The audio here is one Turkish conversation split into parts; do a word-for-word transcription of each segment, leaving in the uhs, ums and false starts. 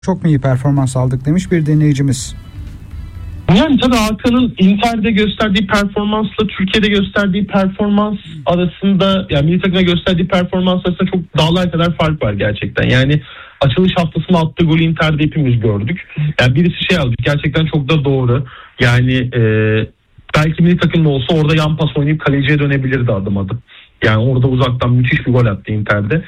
Çok mu iyi performans aldık demiş bir dinleyicimiz. Yani tabii Hakan'ın Inter'de gösterdiği performansla Türkiye'de gösterdiği performans arasında, yani milli takımda gösterdiği performans arasında çok dağlar kadar fark var gerçekten. Yani açılış haftasında attığı golü Inter'de hepimiz gördük. Yani birisi şey aldı, gerçekten çok da doğru. Yani e, belki milli takımda olsa orada yan pas oynayıp kaleciye dönebilirdi adım adım. Yani orada uzaktan müthiş bir gol attı Inter'de.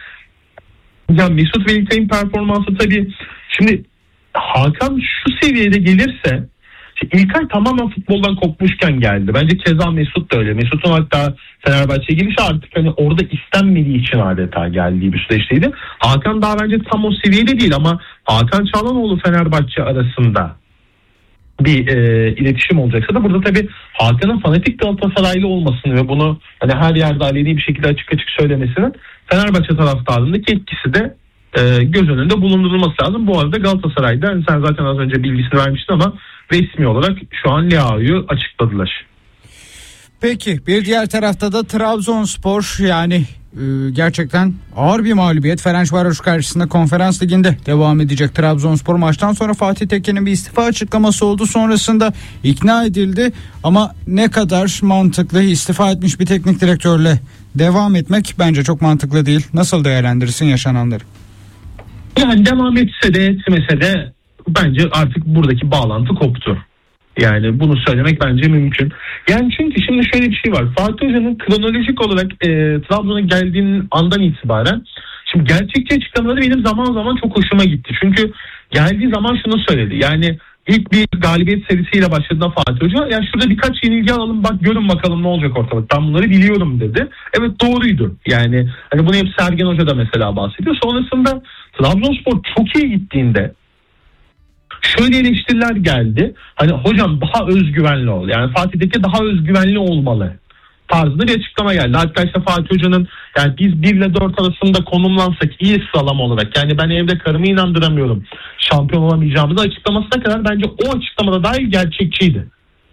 Yani Mesut ve İlkay'ın performansı tabii, şimdi Hakan şu seviyede gelirse, İlkay tamamen futboldan kopmuşken geldi. Bence keza Mesut da öyle. Mesut'un hatta Fenerbahçe'ye gelişi artık hani orada istenmediği için adeta geldiği bir süreçteydi. Hakan daha bence tam o seviyede değil ama Hakan Çalhanoğlu Fenerbahçe arasında bir e, iletişim olacaksa da burada tabii Hakan'ın fanatik Galatasaraylı olmasını ve bunu hani her yerde aleni bir şekilde açık açık söylemesinin Fenerbahçe taraftarındaki etkisi de e, göz önünde bulundurulması lazım. Bu arada Galatasaray'da yani sen zaten az önce bilgisini vermiştin ama resmi olarak şu an Leao'yu açıkladılar. Peki bir diğer tarafta da Trabzonspor, yani e, gerçekten ağır bir mağlubiyet. Ferencvaroş karşısında Konferans Ligi'nde devam edecek Trabzonspor. Maçtan sonra Fatih Tekke'nin bir istifa açıklaması oldu. Sonrasında ikna edildi ama ne kadar mantıklı, istifa etmiş bir teknik direktörle devam etmek bence çok mantıklı değil. Nasıl değerlendirirsin yaşananları? Yani devam etse de etmese de bence artık buradaki bağlantı koptu. Yani bunu söylemek bence mümkün. Yani çünkü şimdi şöyle bir şey var. Fatih Hoca'nın kronolojik olarak e, Trabzon'a geldiğinin andan itibaren, şimdi gerçekçi açıklamaları benim zaman zaman çok hoşuma gitti. Çünkü geldiği zaman şunu söyledi. Yani ilk bir galibiyet serisiyle başladığında Fatih Hoca, yani şurada birkaç yenilgi alalım, bak görün bakalım ne olacak ortalık. Ben bunları biliyorum dedi. Evet, doğruydu. Yani hani bunu hep Sergen Hoca da mesela bahsediyor. Sonrasında Trabzonspor çok iyi gittiğinde şöyle eleştiriler geldi. Hani hocam daha özgüvenli ol. Yani Fatih'teki daha özgüvenli olmalı tarzında bir açıklama geldi. Hatta işte Fatih Hoca'nın yani biz bir ile dört arasında konumlansak iyi sıralama olarak, yani ben evde karımı inandıramıyorum şampiyon olamayacağımızı açıklamasına kadar bence o açıklamada dahi gerçekçiydi.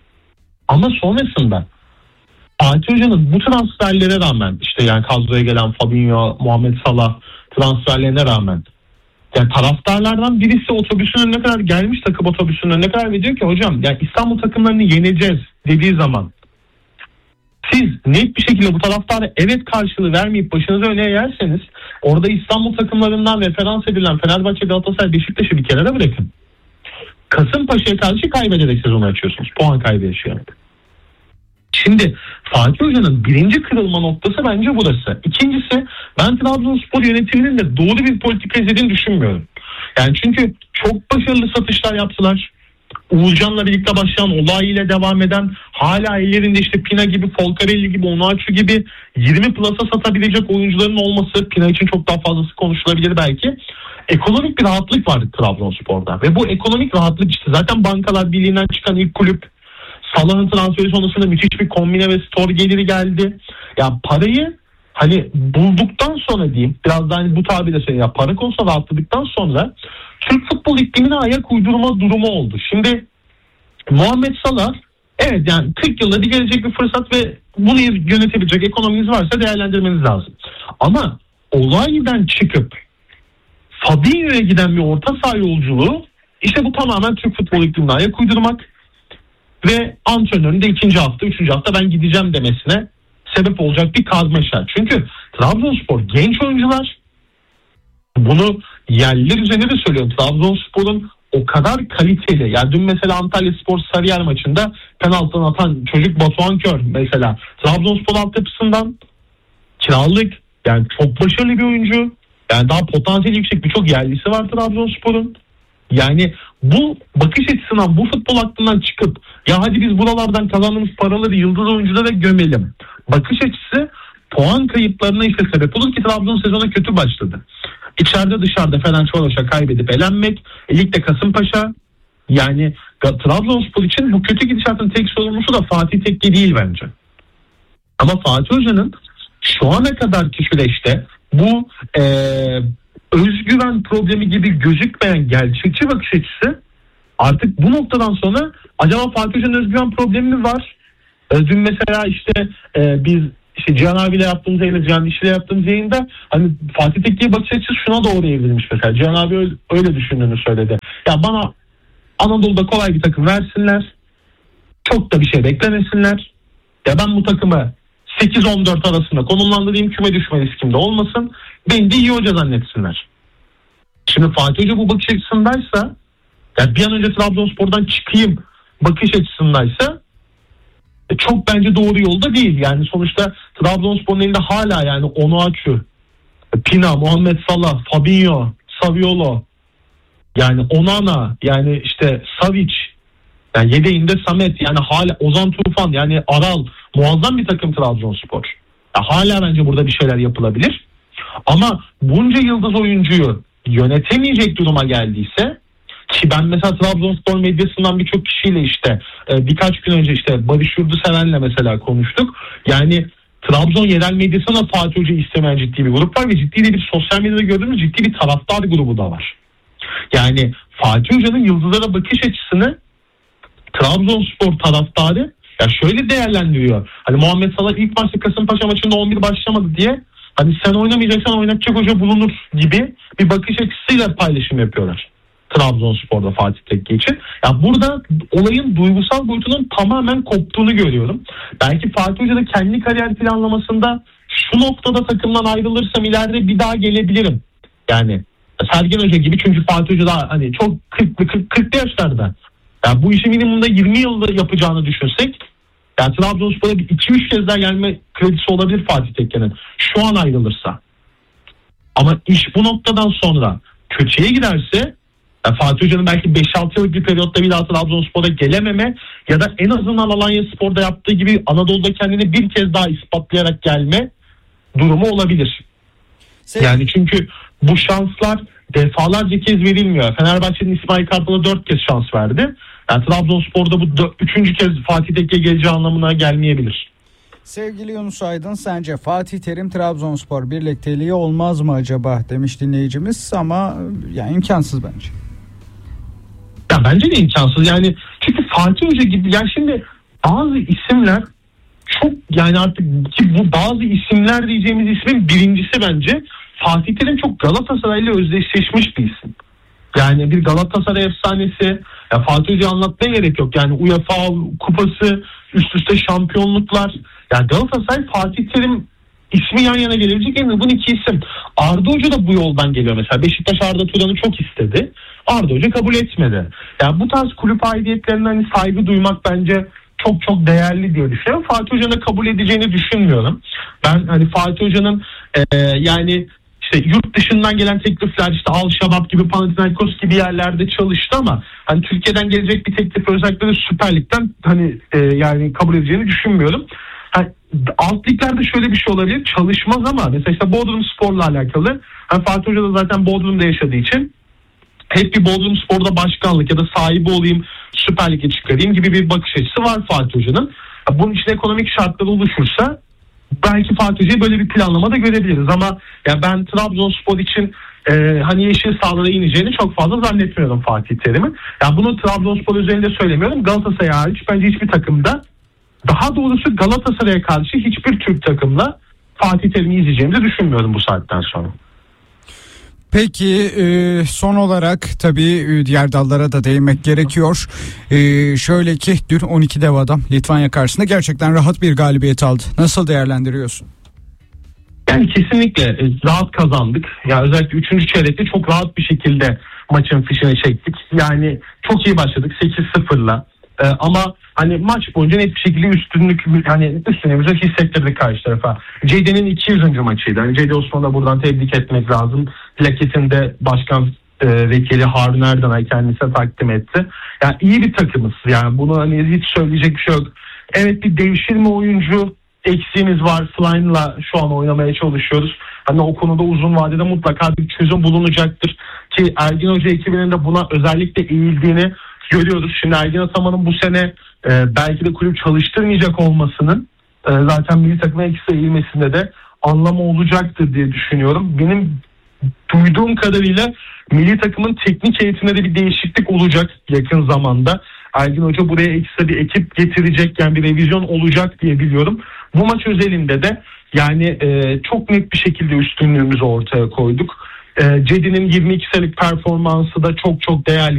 Ama sonrasında Fatih Hoca'nın bu transferlere rağmen, işte yani kadroya gelen Fabinho, Muhammed Salah transferlerine rağmen, yani taraftarlardan birisi otobüsün önüne kadar gelmiş, takım otobüsünün önüne kadar ve diyor ki hocam yani İstanbul takımlarını yeneceğiz dediği zaman siz net bir şekilde bu taraftara evet karşılığı vermeyip başınızı öne eğerseniz orada İstanbul takımlarından referans edilen Fenerbahçe, Galatasaray, Beşiktaş'ı bir kenara bırakın. Kasımpaşa'ya karşı kaybederek sezonu açıyorsunuz. Puan kaybı yaşayarak. Şimdi Fatih Hoca'nın birinci kırılma noktası bence burası. İkincisi, ben Trabzonspor yönetiminin de doğru bir politika izlediğini düşünmüyorum. Yani çünkü çok başarılı satışlar yaptılar. Uğurcan'la birlikte başlayan, Olay ile devam eden, hala ellerinde işte Pina gibi, Folcarelli gibi, Onuachu gibi yirmi plasa satabilecek oyuncuların olması, Pina için çok daha fazlası konuşulabilir belki. Ekonomik bir rahatlık vardı Trabzonspor'da ve bu ekonomik rahatlık işte zaten Bankalar Birliği'nden çıkan ilk kulüp. Salah'ın transferi sonrasında müthiş bir kombine ve store geliri geldi. Ya parayı hani bulduktan sonra diyeyim, biraz da hani bu tabirle söyleyeyim, ya para konusunda rahatladıktan sonra Türk futbol iklimine ayak uydurma durumu oldu. Şimdi Muhammed Salah, evet yani kırk yılda bir gelecek bir fırsat ve bunu yönetebilecek ekonominiz varsa değerlendirmeniz lazım. Ama Olay'dan çıkıp Fabinho'ya giden bir orta saha yolculuğu, işte bu tamamen Türk futbol iklimine ayak uydurmak ve antrenörün de ikinci hafta, üçüncü hafta ben gideceğim demesine sebep olacak bir karmaşa. Çünkü Trabzonspor genç oyuncular, bunu yerliler üzerinde de söylüyorum. Trabzonspor'un o kadar kaliteli. Yani dün mesela Antalyaspor Sarıyer maçında penaltıdan atan çocuk Batuhan Kör mesela Trabzonspor altyapısından kiralık, yani çok başarılı bir oyuncu. Yani daha potansiyeli yüksek birçok yerlisi var Trabzonspor'un. Yani bu bakış açısından, bu futbol hakkından çıkıp ya hadi biz buralardan kazandığımız paraları yıldız oyunculara gömelim bakış açısı puan kayıplarına işte sebep olur ki Trabzon sezona kötü başladı. İçeride dışarıda Fenerbahçe'ye kaybedip elenmek, e, ligde Kasımpaşa, yani Trabzonspor için bu kötü gidişatın tek sorumlusu da Fatih Tekke değil bence. Ama Fatih Hoca'nın şu ana kadarki süreçte bu eee özgüven problemi gibi gözükmeyen gerçekçi bakış açısı artık bu noktadan sonra acaba Fatih Hoca'nın özgüven problemi mi var? E, dün mesela işte e, biz işte Cihan abiyle yaptığımız yayında, Cihan Dişi'yle yaptığımız yayında hani Fatih Tekke'ye bakış açısı şuna doğru evrilmiş mesela. Cihan abi öyle, öyle düşündüğünü söyledi. Ya bana Anadolu'da kolay bir takım versinler. Çok da bir şey beklemesinler. Ya ben bu takımı sekiz on dört arasında konumlandırayım, küme düşme riskimde olmasın. Beni de iyi hoca zannetsinler. Şimdi Fatih Hoca bu bakış açısındaysa, ya bir an önce Trabzonspor'dan çıkayım bakış açısındaysa e, çok bence doğru yolda değil. Yani sonuçta Trabzonspor'un elinde hala yani Onuachu, Pina, Muhammed Salah, Fabinho, Saviolo, yani Onana, yani işte Savic, yani yedeğinde Samet, yani hala Ozan Tufan, yani Aral, muazzam bir takım Trabzonspor. Ya hala bence burada bir şeyler yapılabilir. Ama bunca yıldız oyuncuyu yönetemeyecek duruma geldiyse, ki ben mesela Trabzonspor medyasından birçok kişiyle işte birkaç gün önce işte Barış Yurduseven'le mesela konuştuk. Yani Trabzon yerel medyasına Fatih Hoca istemeyen ciddi bir grup var ve ciddi de bir sosyal medyada gördüğümüz ciddi bir taraftar grubu da var. Yani Fatih Hoca'nın yıldızlara bakış açısını Trabzonspor taraftarı ya şöyle değerlendiriyor. Hani Muhammed Salah ilk maçta Kasımpaşa maçında on bir başlamadı diye hani sen oynamayacaksan oynatacak hoca bulunur gibi bir bakış açısıyla paylaşım yapıyorlar Trabzonspor'da Fatih Tekke için. Ya burada olayın duygusal boyutunun tamamen koptuğunu görüyorum. Belki Fatih Hoca da kendi kariyer planlamasında şu noktada takımdan ayrılırsam ileride bir daha gelebilirim. Yani Sergen Hoca gibi, çünkü Fatih Hoca da hani çok kırklı kırklı yaşlarda. Yani bu işi minimumda yirmi yılda yapacağını düşünsek, yani Trabzonspor'a bir iki üç kez daha gelme kredisi olabilir Fatih Tekke'nin şu an ayrılırsa. Ama iş bu noktadan sonra kötüye giderse, yani Fatih Hoca'nın belki beş altı yıllık bir periyotta bir daha Trabzonspor'a gelememe ya da en azından Alanyaspor'da yaptığı gibi Anadolu'da kendini bir kez daha ispatlayarak gelme durumu olabilir. Sen... Yani çünkü bu şanslar defalarca kez verilmiyor. Fenerbahçe'nin İsmail Kartal'a dört kez şans verdi. Yani Trabzonspor'da bu dört, üçüncü kez Fatih Tekke geleceği anlamına gelmeyebilir. Sevgili Yunus Aydın, sence Fatih Terim Trabzonspor birlikteliği olmaz mı acaba demiş dinleyicimiz, ama yani imkansız bence. Ya bence de imkansız. Yani çünkü Fatih Hoca gibi, yani şimdi bazı isimler çok, yani artık ki bu bazı isimler diyeceğimiz ismin birincisi bence Fatih Terim çok Galatasaray'la özdeşleşmiş bir isim. Yani bir Galatasaray efsanesi. Ya Fatih Hoca'yı anlatmaya gerek yok. Yani UEFA kupası, üst üste şampiyonluklar. Yani Galatasaray Fatih Terim ismi yan yana gelebilecek en uygun iki isim. Arda Hoca da bu yoldan geliyor mesela. Beşiktaş Arda Turan'ı çok istedi. Arda Hoca kabul etmedi. Yani bu tarz kulüp aidiyetlerinden hani saygı duymak bence çok çok değerli diye düşünüyorum. Fatih Hoca'nın kabul edeceğini düşünmüyorum. Ben hani Fatih Hoca'nın e, yani İşte yurt dışından gelen teklifler, işte Al Şabab gibi, Panathinaikos gibi yerlerde çalıştı ama hani Türkiye'den gelecek bir teklif özellikle de Süper Lig'den hani e, yani kabul edeceğini düşünmüyorum. Hani alt liglerde şöyle bir şey olabilir, çalışmaz ama mesela işte Bodrum Spor'la alakalı. Hani Fatih Hoca da zaten Bodrum'da yaşadığı için hep bir Bodrum Spor'da başkanlık ya da sahibi olayım, Süper Lig'e çıkarayım gibi bir bakış açısı var Fatih Hoca'nın. Bunun için ekonomik şartlar oluşursa belki Fatih Hoca'yı böyle bir planlama da görebiliriz ama ya ben Trabzonspor için e, hani yeşil sahalara ineceğini çok fazla zannetmiyorum Fatih Terim'in. Ya bunu Trabzonspor üzerinde söylemiyorum. Galatasaray hariç bence hiçbir takımda, daha doğrusu Galatasaray'a karşı hiçbir Türk takımla Fatih Terim'i izleyeceğimizi düşünmüyorum bu saatten sonra. Peki son olarak tabii diğer dallara da değinmek gerekiyor. Şöyle ki dün on iki dev adam Litvanya karşısında gerçekten rahat bir galibiyet aldı. Nasıl değerlendiriyorsun? Yani kesinlikle rahat kazandık. Yani özellikle üçüncü çeyrekte çok rahat bir şekilde maçın fişini çektik. Yani çok iyi başladık sekiz sıfırla. Ee, ama hani maç boyunca net bir şekilde üstünlük, hani üstünlüğümüzü hissettirdik karşı tarafa. Ceyde'nin iki yüzüncü maçıydı. Yani Ceyde Osman'ı da buradan tebrik etmek lazım. Plaketinde başkan e, vekili Harun Erdanay kendisine takdim etti. Yani iyi bir takımız. Yani bunu hani hiç söyleyecek bir şey yok. Evet, bir devşirme oyuncu eksiğimiz var. Flynn'la şu an oynamaya çalışıyoruz. Hani o konuda uzun vadede mutlaka bir çözüm bulunacaktır. Ki Ergin Hoca ekibinin de buna özellikle eğildiğini görüyoruz. Şimdi Ergin Ataman'ın bu sene e, belki de kulüp çalıştırmayacak olmasının e, zaten milli takıma ekstra eğilmesinde de anlamı olacaktır diye düşünüyorum. Benim duyduğum kadarıyla milli takımın teknik eğitiminde de bir değişiklik olacak yakın zamanda. Ergin Hoca buraya ekstra bir ekip getirecek, yani bir revizyon olacak diye biliyorum. Bu maç özelinde de Yani e, çok net bir şekilde üstünlüğümüzü ortaya koyduk. E, Cedi'nin yirmi iki sayılık performansı da çok çok değerli.